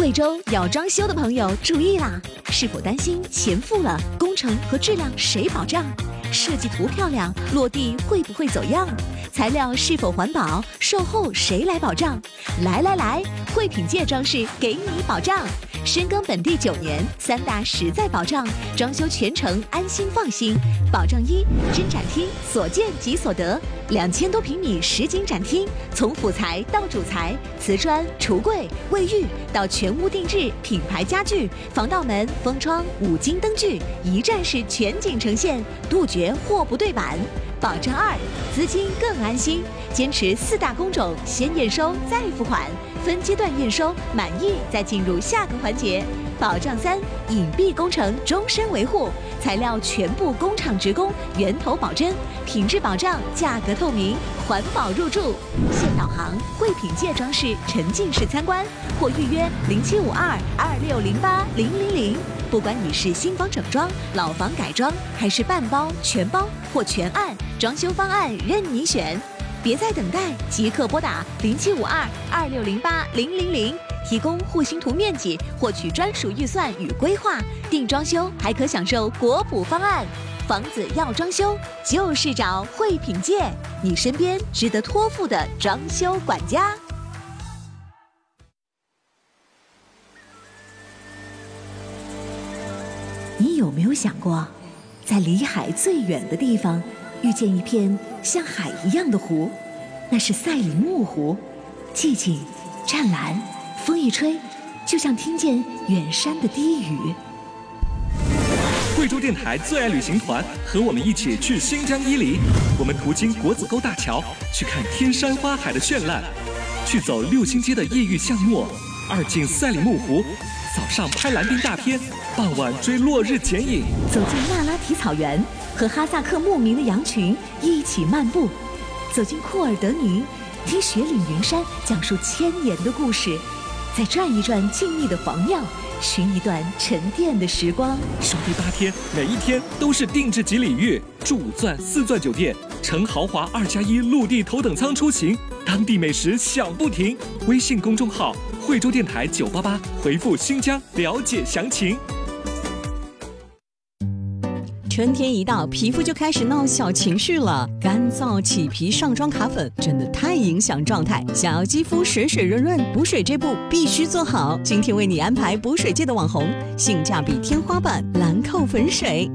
惠州要装修的朋友注意啦！是否担心钱付了，工程和质量谁保障？设计图漂亮，落地会不会走样？材料是否环保？售后谁来保障？来，惠品界装饰给你保障。深耕本地9年，3大实在保障，装修全程安心放心。保障1：真展厅，所见即所得，2000多平米实景展厅，从辅材到主材，瓷砖、橱柜、卫浴到全屋定制品牌家具、防盗门、封窗、5金灯具，一站式全景呈现，杜绝货不对版。保障2：资金更安心，坚持4大工种，先验收再付款，分阶段验收，满意再进入下个环节。保障3：隐蔽工程，终身维护，材料全部工厂直供，源头保真，品质保障，价格透明，环保入驻。现导航，惠品界装饰沉浸式参观，或预约0752260800。不管你是新房整装、老房改装，还是半包、全包或全案，装修方案任你选。别再等待，即刻拨打0752260800，提供户型图面积，获取专属预算与规划。定装修还可享受国补方案。房子要装修，就是找惠品界，你身边值得托付的装修管家。你有没有想过，在离海最远的地方遇见一片像海一样的湖？那是赛里木湖，寂静湛蓝，风一吹就像听见远山的低语。 惠州电台最爱旅行团和我们一起去新疆伊犁，我们途经国子沟大桥，去看天山花海的绚烂，去走6星街的夜域巷陌，2进赛里木湖，早上拍蓝丁大片，傍晚追落日剪影， 走进那拉提草原，和哈萨克牧民的羊群一起漫步，走进库尔德尼，听雪岭云山讲述1000年的故事，再转一转静谧的黄庙，寻一段沉淀的时光。 首批8天，每一天都是定制级礼遇，住5钻4钻酒店，乘豪华2+1陆地头等舱出行，当地美食享不停。微信公众号惠州电台988，回复新疆了解详情。 春天一到，皮肤就开始闹小情绪了，干燥、起皮、上妆、卡粉，真的太影响状态。想要肌肤水水润润，补水这步必须做好。今天为你安排补水界的网红，性价比天花板兰蔻粉水。